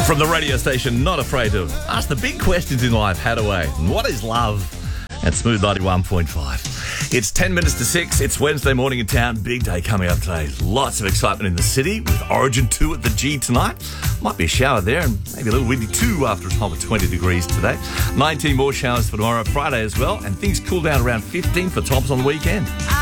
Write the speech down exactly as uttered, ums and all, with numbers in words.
From the radio station, not afraid to ask the big questions in life. Hadaway. What is love? At Smooth ninety-one point five. It's ten minutes to six. It's Wednesday morning in town. Big day coming up today. Lots of excitement in the city with Origin two at the G tonight. Might be a shower there and maybe a little windy too after a top of twenty degrees today. nineteen more showers for tomorrow, Friday as well. And things cool down around fifteen for tops on the weekend.